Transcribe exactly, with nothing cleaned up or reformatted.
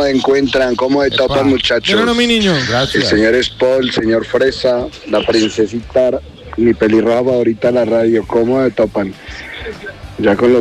¿cómo encuentran? ¿Cómo de topan, muchachos? Bueno, mi niño. El señor Spol, el señor Fresa, la princesita, mi pelirroja favorita en la radio, ¿cómo de topan? Ya con los